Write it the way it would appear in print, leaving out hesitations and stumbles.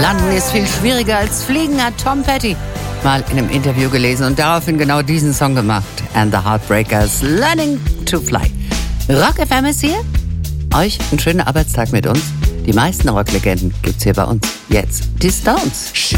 Landen ist viel schwieriger als Fliegen, hat Tom Petty mal in einem Interview gelesen und daraufhin genau diesen Song gemacht. And the Heartbreakers, Learning to Fly. Rock FM ist hier. Euch einen schönen Arbeitstag mit uns. Die meisten Rocklegenden gibt's hier bei uns. Jetzt die Stones.